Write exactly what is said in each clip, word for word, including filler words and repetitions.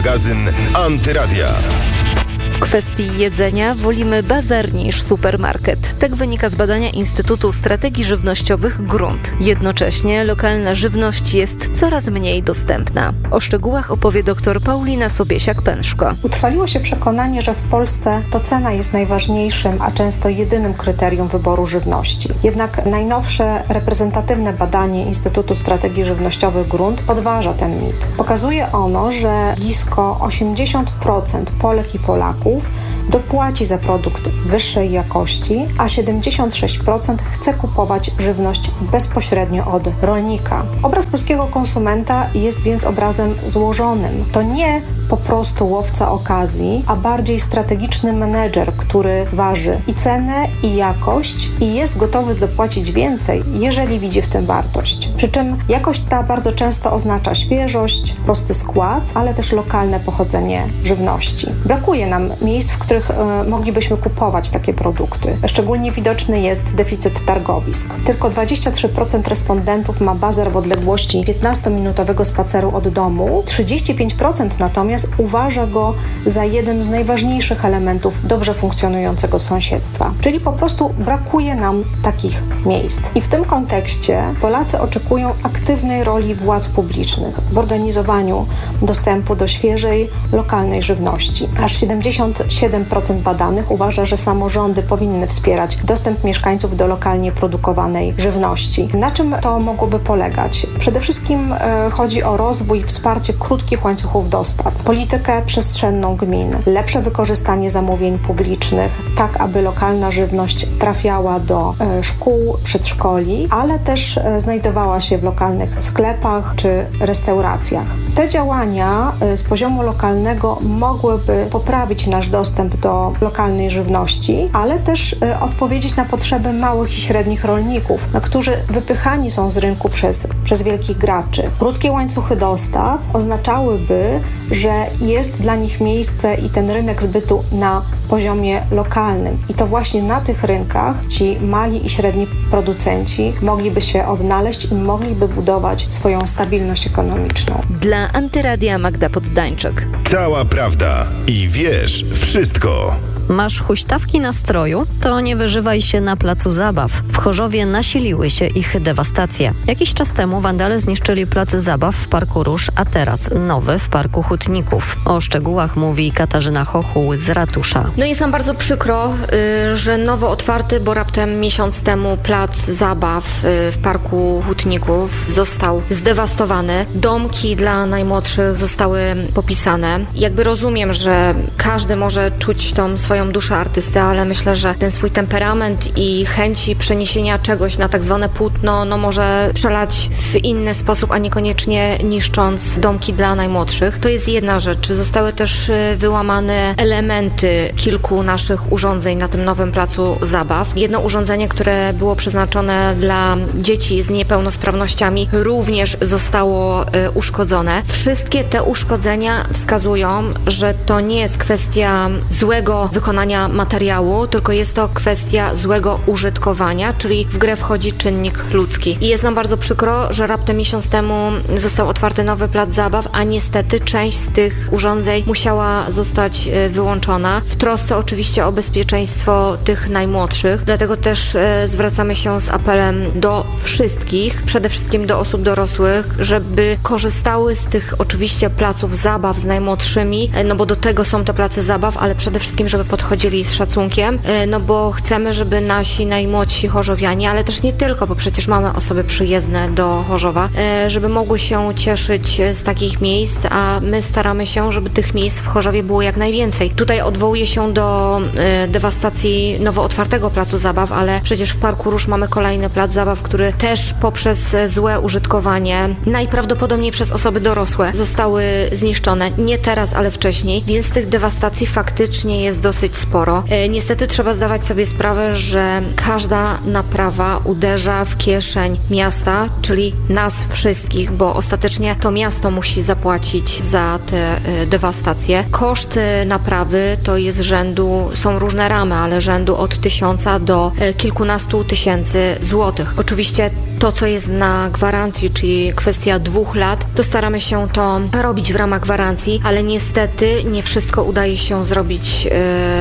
Magazyn Antyradia. W kwestii jedzenia wolimy bazar niż supermarket. Tak wynika z badania Instytutu Strategii Żywnościowych Grunt. Jednocześnie lokalna żywność jest coraz mniej dostępna. O szczegółach opowie dr Paulina Sobiesiak-Pęszko. Utrwaliło się przekonanie, że w Polsce to cena jest najważniejszym, a często jedynym kryterium wyboru żywności. Jednak najnowsze reprezentatywne badanie Instytutu Strategii Żywnościowych Grunt podważa ten mit. Pokazuje ono, że blisko osiemdziesiąt procent Polek i Polaków dopłaci za produkt wyższej jakości, a siedemdziesiąt sześć procent chce kupować żywność bezpośrednio od rolnika. Obraz polskiego konsumenta jest więc obrazem złożonym. To nie po prostu łowca okazji, a bardziej strategiczny menedżer, który waży i cenę, i jakość i jest gotowy dopłacić więcej, jeżeli widzi w tym wartość. Przy czym jakość ta bardzo często oznacza świeżość, prosty skład, ale też lokalne pochodzenie żywności. Brakuje nam miejsc, w których e, moglibyśmy kupować takie produkty. Szczególnie widoczny jest deficyt targowisk. Tylko dwadzieścia trzy procent respondentów ma bazar w odległości piętnastominutowego spaceru od domu, trzydzieści pięć procent natomiast uważa go za jeden z najważniejszych elementów dobrze funkcjonującego sąsiedztwa. Czyli po prostu brakuje nam takich miejsc. I w tym kontekście Polacy oczekują aktywnej roli władz publicznych w organizowaniu dostępu do świeżej, lokalnej żywności. Aż siedemdziesiąt siedem procent badanych uważa, że samorządy powinny wspierać dostęp mieszkańców do lokalnie produkowanej żywności. Na czym to mogłoby polegać? Przede wszystkim e, chodzi o rozwój i wsparcie krótkich łańcuchów dostaw, politykę przestrzenną gmin, lepsze wykorzystanie zamówień publicznych, tak aby lokalna żywność trafiała do e, szkół, przedszkoli, ale też e, znajdowała się w lokalnych sklepach czy restauracjach. Te działania e, z poziomu lokalnego mogłyby poprawić nasz dostęp do lokalnej żywności, ale też e, odpowiedzieć na potrzeby małych i średnich rolników, no, którzy wypychani są z rynku przez, przez wielkich graczy. Krótkie łańcuchy dostaw oznaczałyby, że jest dla nich miejsce i ten rynek zbytu na poziomie lokalnym. I to właśnie na tych rynkach ci mali i średni producenci mogliby się odnaleźć i mogliby budować swoją stabilność ekonomiczną. Dla Antyradia Magda Poddańczyk. Cała prawda i wiesz wszystko. Masz huśtawki na stroju? To nie wyżywaj się na placu zabaw. W Chorzowie nasiliły się ich dewastacje. Jakiś czas temu wandale zniszczyli plac zabaw w Parku Róż, a teraz nowy w Parku Hutników. O szczegółach mówi Katarzyna Chochuł z ratusza. No jest nam bardzo przykro, y, że nowo otwarty, bo raptem miesiąc temu plac zabaw y, w Parku Hutników został zdewastowany. Domki dla najmłodszych zostały popisane. Jakby rozumiem, że każdy może czuć tą swoją duszę artysty, ale myślę, że ten swój temperament i chęci przeniesienia czegoś na tak zwane płótno, no może przelać w inny sposób, a niekoniecznie niszcząc domki dla najmłodszych. To jest jedna rzecz. Zostały też wyłamane elementy kilku naszych urządzeń na tym nowym placu zabaw. Jedno urządzenie, które było przeznaczone dla dzieci z niepełnosprawnościami, również zostało uszkodzone. Wszystkie te uszkodzenia wskazują, że to nie jest kwestia złego wykonania materiału, tylko jest to kwestia złego użytkowania, czyli w grę wchodzi czynnik ludzki. I jest nam bardzo przykro, że raptem miesiąc temu został otwarty nowy plac zabaw, a niestety część z tych urządzeń musiała zostać wyłączona. W trosce oczywiście o bezpieczeństwo tych najmłodszych. Dlatego też e, zwracamy się z apelem do wszystkich, przede wszystkim do osób dorosłych, żeby korzystały z tych oczywiście placów zabaw z najmłodszymi, e, no bo do tego są te place zabaw, ale przede wszystkim, żeby podchodzili z szacunkiem, e, no bo chcemy, żeby nasi najmłodsi chorzowianie, ale też nie tylko, bo przecież mamy osoby przyjezdne do Chorzowa, e, żeby mogły się cieszyć z takich miejsc, a my staramy się, żeby tych miejsc w Chorzowie było jak najwięcej. Tutaj odwołuję się do e, dewastacji nowo otwartego placu zabaw, ale przecież w Parku Róż mamy kolejny plac zabaw, który też poprzez złe użytkowanie, najprawdopodobniej przez osoby dorosłe, zostały zniszczone. Nie teraz, ale wcześniej, więc tych dewastacji faktycznie jest dosyć sporo. E, niestety trzeba zdawać sobie sprawę, że każda naprawa uderza w kieszeń miasta, czyli nas wszystkich, bo ostatecznie to miasto musi zapłacić za te e, dewastacje. Koszt naprawy to jest rzędu, są różne ramy, ale rzędu od tysiąca do e, kilkunastu tysięcy złotych. Oczywiście to, co jest na gwarancji, czyli kwestia dwóch lat, to staramy się to robić w ramach gwarancji, ale niestety nie wszystko udaje się zrobić yy,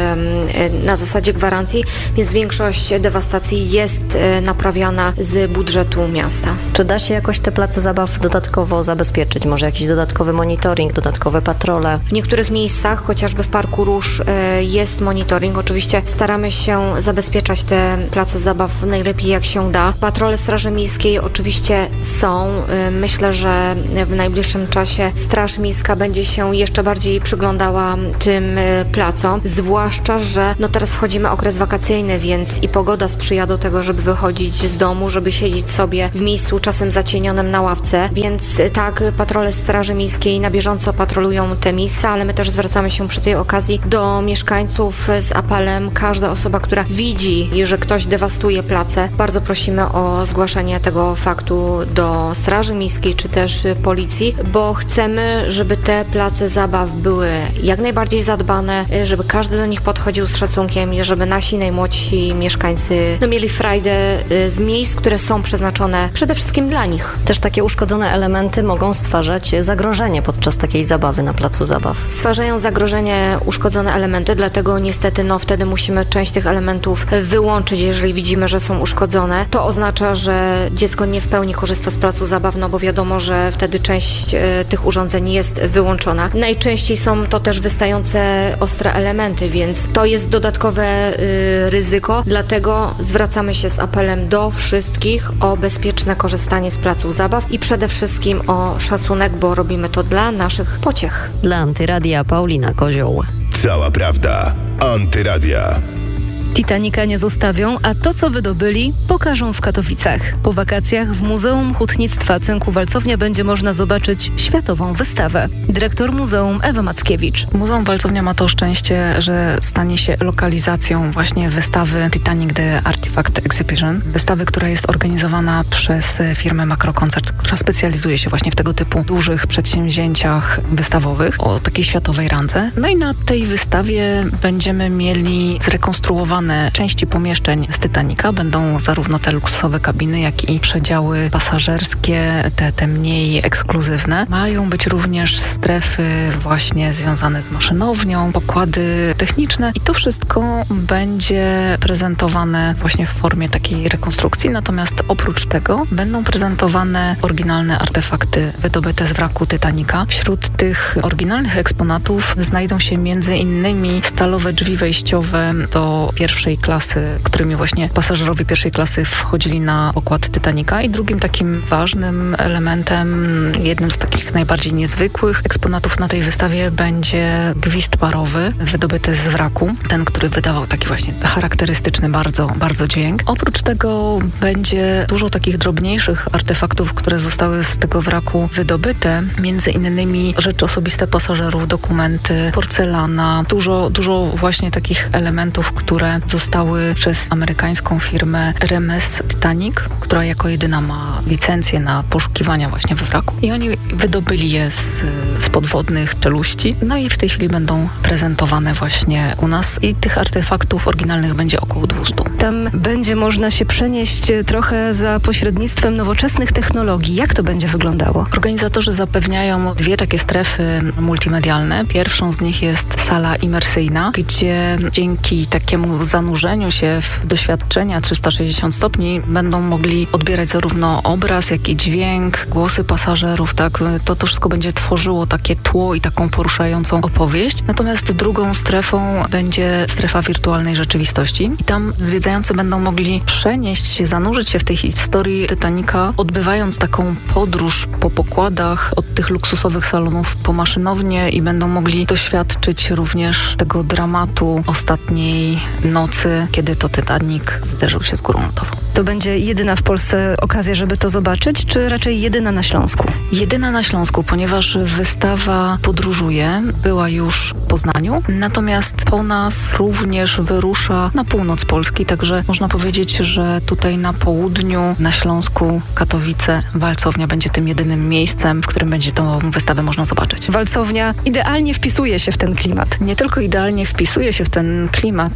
yy, na zasadzie gwarancji, więc większość dewastacji jest yy, naprawiana z budżetu miasta. Czy da się jakoś te place zabaw dodatkowo zabezpieczyć? Może jakiś dodatkowy monitoring, dodatkowe patrole? W niektórych miejscach, chociażby w Parku Róż, yy, jest monitoring. Oczywiście staramy się zabezpieczać te place zabaw najlepiej jak się da. Patrole Straży Miejskiej oczywiście są. Yy, myślę, że w najbliższym czasie Straż Miejska będzie się jeszcze bardziej przyglądała tym yy, placom, zwłaszcza, że no teraz wchodzimy okres wakacyjny, więc i pogoda sprzyja do tego, żeby wychodzić z domu, żeby siedzieć sobie w miejscu czasem zacienionym na ławce, więc tak, patrole Straży Miejskiej na bieżąco patrolują te miejsca, ale my też zwracamy się przy tej okazji do mieszkańców z apelem. Każda osoba, która widzi, że ktoś dewastuje place, bardzo prosimy o zgłaszanie tego faktu do Straży Miejskiej czy też policji, bo chcemy, żeby te place zabaw były jak najbardziej zadbane, żeby każdy do nich podchodził z szacunkiem i żeby nasi najmłodsi mieszkańcy no, mieli frajdę z miejsc, które są przeznaczone przede wszystkim dla nich. Też takie uszkodzone elementy mogą stwarzać zagrożenie podczas takiej zabawy na placu zabaw. Stwarzają zagrożenie uszkodzone elementy, dlatego niestety no wtedy musimy część tych elementów wyłączyć, jeżeli widzimy, że są uszkodzone. To oznacza, że dziecko nie w pełni korzysta z placu zabaw, no bo wiadomo, że wtedy część e, tych urządzeń jest wyłączona. Najczęściej są to też wystające ostre elementy, więc to jest dodatkowe e, ryzyko, dlatego zwracamy się z apelem do wszystkich o bezpieczne korzystanie z placów zabaw i przede wszystkim o szacunek, bo robimy to dla naszych pociech. Dla Antyradia Paulina Kozioł. Cała prawda. Antyradia. Titanica nie zostawią, a to, co wydobyli, pokażą w Katowicach. Po wakacjach w Muzeum Hutnictwa Cynku Walcownia będzie można zobaczyć światową wystawę. Dyrektor muzeum Ewa Mackiewicz. Muzeum Walcownia ma to szczęście, że stanie się lokalizacją właśnie wystawy Titanic The Artifact Exhibition. Wystawy, która jest organizowana przez firmę Makrokoncert, która specjalizuje się właśnie w tego typu dużych przedsięwzięciach wystawowych o takiej światowej randze. No i na tej wystawie będziemy mieli zrekonstruowane części pomieszczeń z Titanica. Będą zarówno te luksusowe kabiny, jak i przedziały pasażerskie, te, te mniej ekskluzywne. Mają być również strefy właśnie związane z maszynownią, pokłady techniczne i to wszystko będzie prezentowane właśnie w formie takiej rekonstrukcji. Natomiast oprócz tego będą prezentowane oryginalne artefakty wydobyte z wraku Titanica. Wśród tych oryginalnych eksponatów znajdą się między innymi stalowe drzwi wejściowe do pierwszej klasy, którymi właśnie pasażerowie pierwszej klasy wchodzili na pokład Titanica i drugim takim ważnym elementem, jednym z takich najbardziej niezwykłych eksponatów na tej wystawie będzie gwizd parowy wydobyty z wraku, ten, który wydawał taki właśnie charakterystyczny bardzo, bardzo dźwięk. Oprócz tego będzie dużo takich drobniejszych artefaktów, które zostały z tego wraku wydobyte, między innymi rzeczy osobiste pasażerów, dokumenty, porcelana, dużo, dużo właśnie takich elementów, które zostały przez amerykańską firmę R M S Titanic, która jako jedyna ma licencję na poszukiwania właśnie we wraku i oni wydobyli je z, z podwodnych czeluści, no i w tej chwili będą prezentowane właśnie u nas i tych artefaktów oryginalnych będzie około dwieście. Tam będzie można się przenieść trochę za pośrednictwem nowoczesnych technologii. Jak to będzie wyglądało? Organizatorzy zapewniają dwie takie strefy multimedialne. Pierwszą z nich jest sala imersyjna, gdzie dzięki takiemu zanurzeniu się w doświadczenia trzysta sześćdziesiąt stopni będą mogli odbierać zarówno obraz, jak i dźwięk, głosy pasażerów, tak? To, to wszystko będzie tworzyło takie tło i taką poruszającą opowieść. Natomiast drugą strefą będzie strefa wirtualnej rzeczywistości i tam zwiedzający będą mogli przenieść się, zanurzyć się w tej historii Titanica, odbywając taką podróż po pokładach od tych luksusowych salonów po maszynownię i będą mogli doświadczyć również tego dramatu ostatniej nocy, kiedy to Titanic zderzył się z górą lodową. To będzie jedyna w Polsce okazja, żeby to zobaczyć, czy raczej jedyna na Śląsku? Jedyna na Śląsku, ponieważ wystawa podróżuje, była już w Poznaniu, natomiast po nas również wyrusza na północ Polski, także można powiedzieć, że tutaj na południu, na Śląsku, Katowice, Walcownia będzie tym jedynym miejscem, w którym będzie tą wystawę można zobaczyć. Walcownia idealnie wpisuje się w ten klimat. Nie tylko idealnie wpisuje się w ten klimat i ma odpowiedź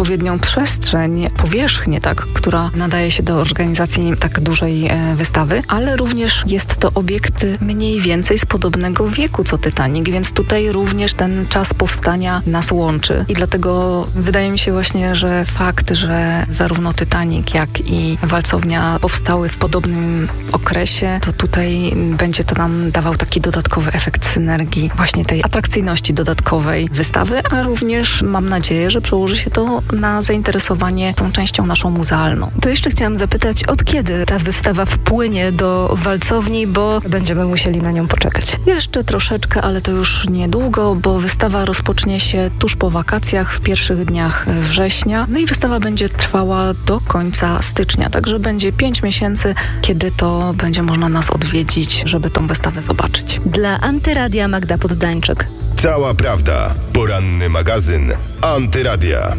odpowiednią przestrzeń, powierzchnię, tak, która nadaje się do organizacji tak dużej e, wystawy, ale również jest to obiekt mniej więcej z podobnego wieku co Titanic, więc tutaj również ten czas powstania nas łączy. I dlatego wydaje mi się właśnie, że fakt, że zarówno Titanic, jak i Walcownia powstały w podobnym okresie, to tutaj będzie to nam dawał taki dodatkowy efekt synergii, właśnie tej atrakcyjności dodatkowej wystawy, a również mam nadzieję, że przełoży się to na zainteresowanie tą częścią naszą muzealną. To jeszcze chciałam zapytać, od kiedy ta wystawa wpłynie do Walcowni, bo będziemy musieli na nią poczekać. Jeszcze troszeczkę, ale to już niedługo, bo wystawa rozpocznie się tuż po wakacjach, w pierwszych dniach września. No i wystawa będzie trwała do końca stycznia, także będzie pięć miesięcy, kiedy to będzie można nas odwiedzić, żeby tą wystawę zobaczyć. Dla Antyradia Magda Poddańczyk. Cała prawda. Poranny magazyn Antyradia.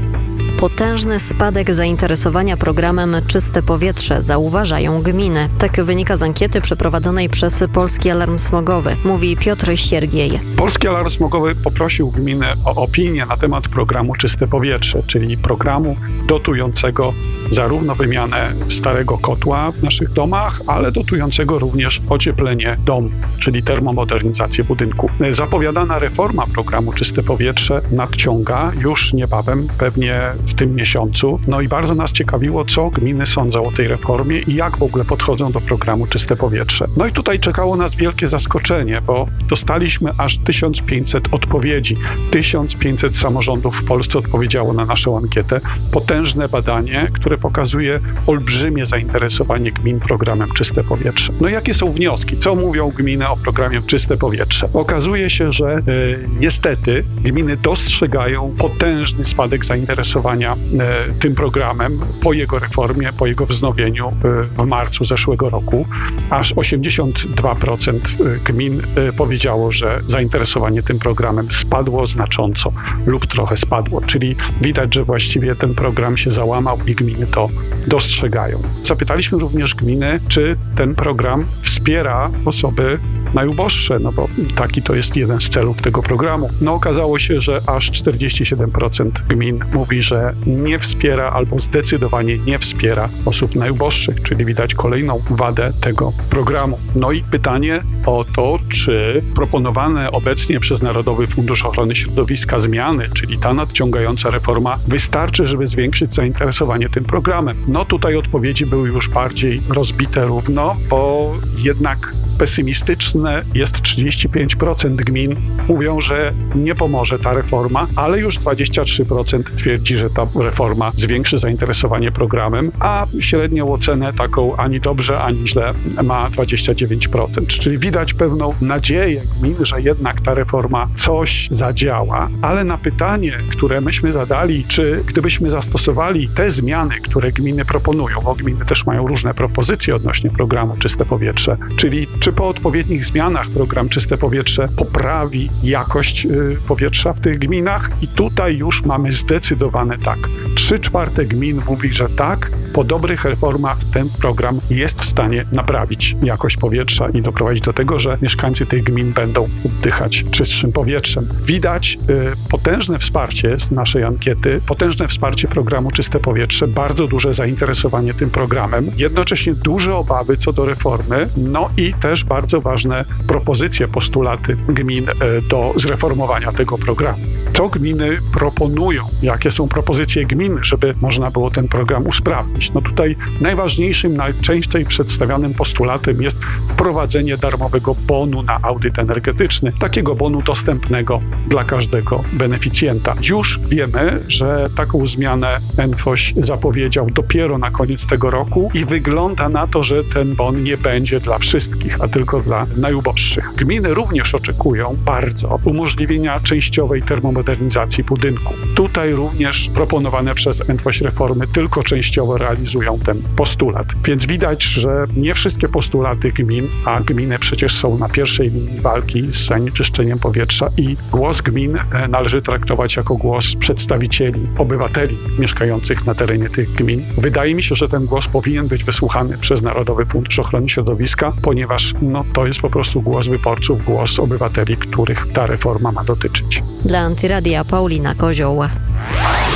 Potężny spadek zainteresowania programem Czyste Powietrze zauważają gminy. Tak wynika z ankiety przeprowadzonej przez Polski Alarm Smogowy, mówi Piotr Siergiej. Polski Alarm Smogowy poprosił gminy o opinię na temat programu Czyste Powietrze, czyli programu dotującego zarówno wymianę starego kotła w naszych domach, ale dotującego również ocieplenie domu, czyli termomodernizację budynku. Zapowiadana reforma programu Czyste Powietrze nadciąga już niebawem, pewnie w tym miesiącu. No i bardzo nas ciekawiło, co gminy sądzą o tej reformie i jak w ogóle podchodzą do programu Czyste Powietrze. No i tutaj czekało nas wielkie zaskoczenie, bo dostaliśmy aż tysiąc pięćset odpowiedzi. tysiąc pięćset samorządów w Polsce odpowiedziało na naszą ankietę. Potężne badanie, które pokazuje olbrzymie zainteresowanie gmin programem Czyste Powietrze. No i jakie są wnioski? Co mówią gminy o programie Czyste Powietrze? Okazuje się, że e, niestety gminy dostrzegają potężny spadek zainteresowania e, tym programem po jego reformie, po jego wznowieniu e, w marcu zeszłego roku. Aż osiemdziesiąt dwa procent gmin e, powiedziało, że zainteresowanie tym programem spadło znacząco lub trochę spadło. Czyli widać, że właściwie ten program się załamał i gminy to dostrzegają. Zapytaliśmy również gminy, czy ten program wspiera osoby najuboższe, no bo taki to jest jeden z celów tego programu. No okazało się, że aż czterdzieści siedem procent gmin mówi, że nie wspiera albo zdecydowanie nie wspiera osób najuboższych, czyli widać kolejną wadę tego programu. No i pytanie o to, czy proponowane obecnie przez Narodowy Fundusz Ochrony Środowiska zmiany, czyli ta nadciągająca reforma, wystarczy, żeby zwiększyć zainteresowanie tym programem. No tutaj odpowiedzi były już bardziej rozbite równo, bo jednak pesymistyczne jest trzydzieści pięć procent gmin. Mówią, że nie pomoże ta reforma, ale już dwadzieścia trzy procent twierdzi, że ta reforma zwiększy zainteresowanie programem, a średnią ocenę taką ani dobrze, ani źle ma dwadzieścia dziewięć procent. Czyli widać pewną nadzieję gmin, że jednak ta reforma coś zadziała, ale na pytanie, które myśmy zadali, czy gdybyśmy zastosowali te zmiany, które gminy proponują, bo gminy też mają różne propozycje odnośnie programu Czyste Powietrze, czyli czy po odpowiednich zmianach program Czyste Powietrze poprawi jakość y, powietrza w tych gminach? I tutaj już mamy zdecydowane tak. Trzy czwarte gmin mówi, że tak, po dobrych reformach ten program jest w stanie naprawić jakość powietrza i doprowadzić do tego, że mieszkańcy tych gmin będą oddychać czystszym powietrzem. Widać y, potężne wsparcie z naszej ankiety, potężne wsparcie programu Czyste Powietrze, bardzo duże zainteresowanie tym programem, jednocześnie duże obawy co do reformy, no i też bardzo ważne propozycje, postulaty gmin do zreformowania tego programu. Co gminy proponują? Jakie są propozycje gmin, żeby można było ten program usprawnić? No tutaj najważniejszym, najczęściej przedstawianym postulatem jest wprowadzenie darmowego bonu na audyt energetyczny, takiego bonu dostępnego dla każdego beneficjenta. Już wiemy, że taką zmianę NFOŚ zapowiedział dopiero na koniec tego roku i wygląda na to, że ten bon nie będzie dla wszystkich, a tylko dla najuboższych. Gminy również oczekują bardzo umożliwienia częściowej termomodernizacji budynku. Tutaj również proponowane przez NFOŚ reformy tylko częściowo realizują ten postulat. Więc widać, że nie wszystkie postulaty gmin, a gminy przecież są na pierwszej linii walki z zanieczyszczeniem powietrza i głos gmin należy traktować jako głos przedstawicieli, obywateli mieszkających na terenie tych gmin. Wydaje mi się, że ten głos powinien być wysłuchany przez Narodowy Fundusz Ochrony Środowiska, ponieważ no, to jest po prostu głos wyborców, głos obywateli, których ta reforma ma dotyczyć. Dla Antyradia Paulina Kozioł.